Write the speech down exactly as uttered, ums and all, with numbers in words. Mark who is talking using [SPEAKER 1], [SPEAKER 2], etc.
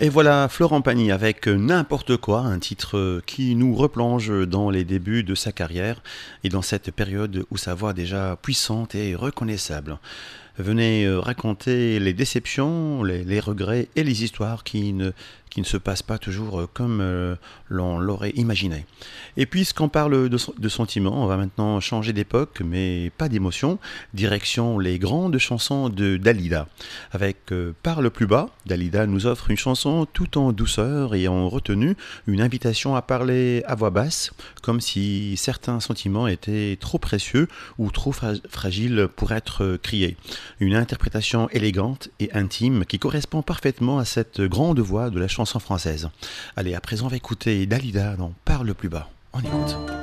[SPEAKER 1] Et voilà Florent Pagny avec N'importe quoi, un titre qui nous replonge dans les débuts de sa carrière et dans cette période où sa voix est déjà puissante et reconnaissable. Venez raconter les déceptions, les, les regrets et les histoires qui ne, qui ne se passent pas toujours comme euh, l'on l'aurait imaginé. Et puisqu'on parle de, de sentiments, on va maintenant changer d'époque, mais pas d'émotion. Direction les grandes chansons de Dalida. Avec euh, Par le plus bas, Dalida nous offre une chanson tout en douceur et en retenue, une invitation à parler à voix basse, comme si certains sentiments étaient trop précieux ou trop fra- fragiles pour être criés. Une interprétation élégante et intime qui correspond parfaitement à cette grande voix de la chanson française. Allez, à présent on va écouter Dalida dans Par le plus bas. On écoute.